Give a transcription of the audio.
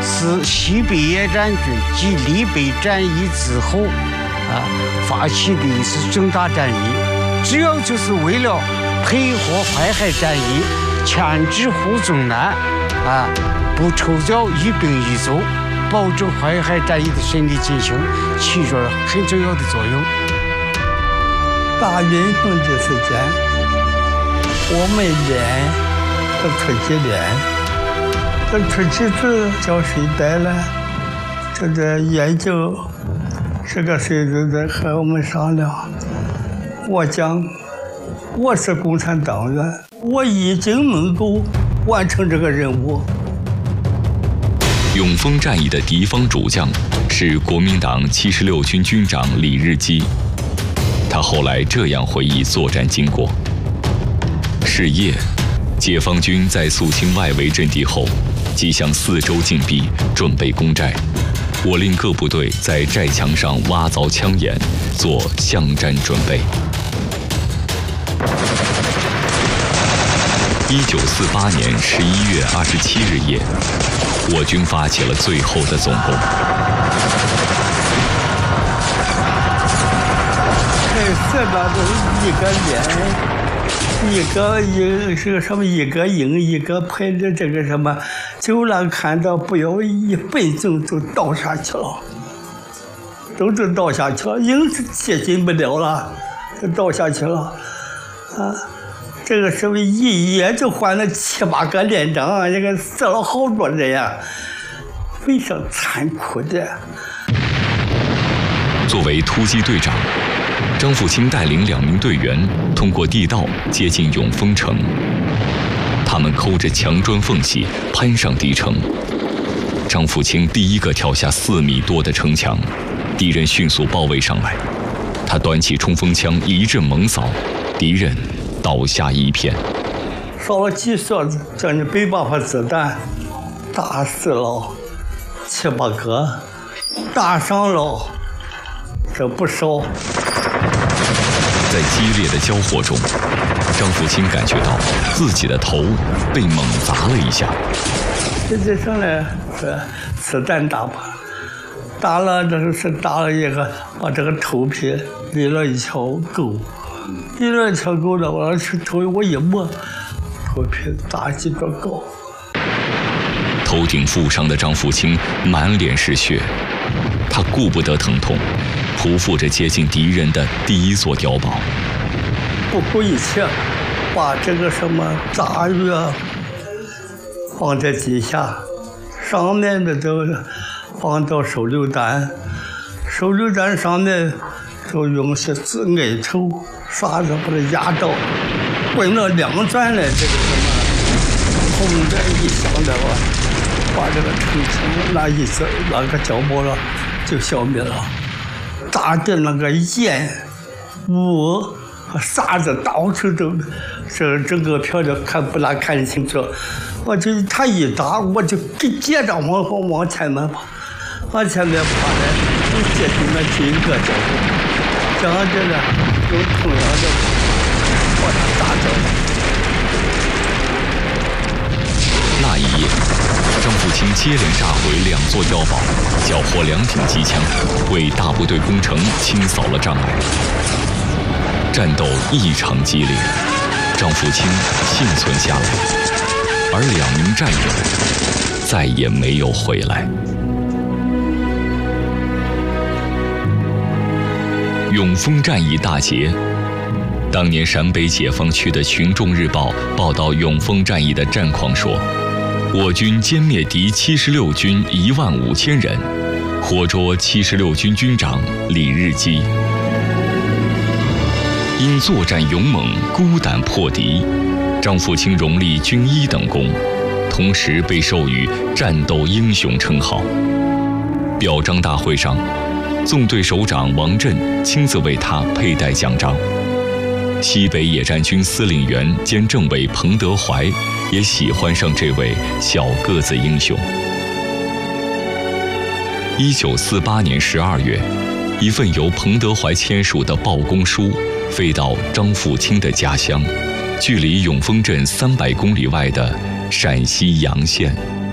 是西北野战军继黎北战役之后发起的是重大战役，主要就是为了配合淮海战役，牵制胡宗南不抽调一兵一卒，保证淮海战役的顺利进行，起着很重要的作用。 大运动的时间，我们连这出去练。这出去是叫谁带了？这个研究，这个谁在和我们商量。我讲，我是共产党员，我已经能够完成这个任务。 永丰战役的敌方主将是国民党76军军长李日基。他后来这样回忆作战经过：是夜，解放军在肃清外围阵地后，即向四周进逼，准备攻寨。我令各部队在寨墙上挖凿枪眼，做巷战准备。1948年11月27日夜，我军发起了最后的总攻。 这个都是一个连，是个什么一个营一个排的这个什么，就让看到不要1分钟就倒下去了，都倒下去了，营是接近不了了，就倒下去了，这个时候一夜就换了7、8个连长，这个死了好多人呀，非常残酷的。 作为突击队长，张富清带领2名队员通过地道接近永丰城。他们抠着墙砖缝隙攀上敌城。张富清第一个跳下4米多的城墙，敌人迅速包围上来。他端起冲锋枪一阵猛扫，敌人倒下一片。 烧了几梭子，将近100发子弹，打死了7、8个，打伤了这不少。 在激烈的交火中，张富清感觉到自己的头被猛砸了一下。 这上来是子弹打吧，打了这是打了一个，把这个头皮立了一条沟，立了一条沟的，我去头我一摸，头皮打几个沟。 头顶负伤的张富清满脸是血，他顾不得疼痛，匍匐着接近敌人的第一座碉堡， 不顾一切把这个什么炸药放在底下，上面的都放到手榴弹，手榴弹上面就用些艾绸刷子把它压到，滚了2转来，这个什么轰的一响的话，把这个城墙那个碉堡了就消灭了。打的那个烟雾和沙子到处都，这整个漂亮不大看清楚。我就他一打，我就接着往前面跑，往前面跑来，就接近了几个碉堡，这样子呢，有同样的把他打着。 那一夜，张富清接连炸毁2座碉堡，缴获2挺机枪，为大部队攻城清扫了障碍。战斗异常激烈，张富清幸存下来，而2名战友再也没有回来。永丰战役大捷，当年陕北解放区的《群众日报》报道永丰战役的战况说，我军歼灭敌76军15000人，活捉76军军长李日基。因作战勇猛，孤胆破敌，张富清荣立军医等功，同时被授予战斗英雄称号。表彰大会上，纵队首长王震亲自为他佩戴奖章。西北野战军司令员兼政委彭德怀也喜欢上这位小个子英雄。1948年12月，一份由彭德怀签署的报功书飞到张富清的家乡，距离永丰镇300公里外的陕西洋县。